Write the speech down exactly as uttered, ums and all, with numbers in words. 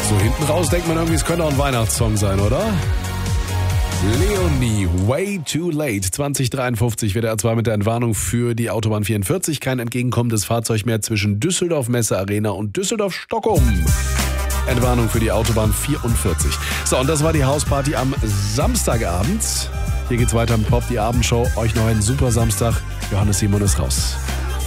So hinten raus denkt man irgendwie, es könnte auch ein Weihnachtssong sein, oder? Leonie, Way Too Late, zwanzig dreiundfünfzig, W D R zwei mit der Entwarnung für die Autobahn vierundvierzig. Kein entgegenkommendes Fahrzeug mehr zwischen Düsseldorf Messe Arena und Düsseldorf Stockholm. Entwarnung für die Autobahn vierundvierzig. So, und das war die Hausparty am Samstagabend. Hier geht's weiter im Pop, die Abendshow. Euch noch einen super Samstag. Johannes Simon ist raus.